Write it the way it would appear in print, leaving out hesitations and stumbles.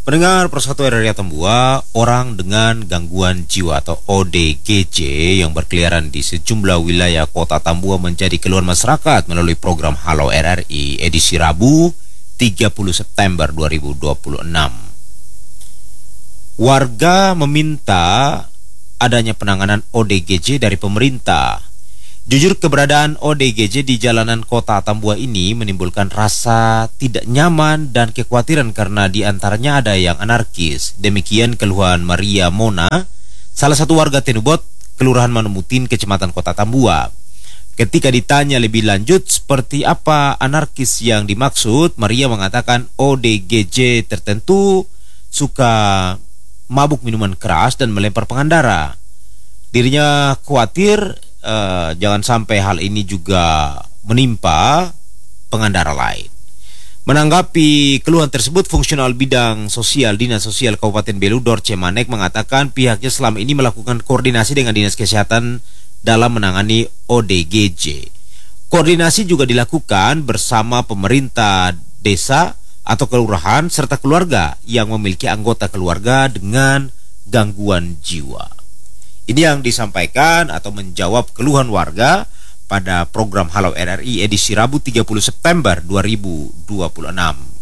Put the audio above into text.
Pendengar Persatuan RRI Atambua, orang dengan gangguan jiwa atau ODGJ yang berkeliaran di sejumlah wilayah kota Tambua menjadi keluhan masyarakat melalui program Halo RRI edisi Rabu 30 September 2026. Warga meminta adanya penanganan ODGJ dari pemerintah. Jujur, keberadaan ODGJ di jalanan kota Tambua ini menimbulkan rasa tidak nyaman dan kekhawatiran karena diantaranya ada yang anarkis. Demikian keluhan Maria Mona, salah satu warga Tenubot, Kelurahan Manumutin, Kecamatan Kota Tambua. Ketika ditanya lebih lanjut seperti apa anarkis yang dimaksud, Maria mengatakan ODGJ tertentu suka mabuk minuman keras dan melempar pengendara. Dirinya khawatir jangan sampai hal ini juga menimpa pengendara lain. Menanggapi keluhan tersebut, fungsional bidang sosial Dinas Sosial Kabupaten Belu, Dorce Manek, mengatakan pihaknya selama ini melakukan koordinasi dengan Dinas Kesehatan dalam menangani ODGJ. Koordinasi juga dilakukan bersama pemerintah desa atau kelurahan serta keluarga yang memiliki anggota keluarga dengan gangguan jiwa. Ini yang disampaikan atau menjawab keluhan warga pada program Halo RRI edisi Rabu 30 September 2026.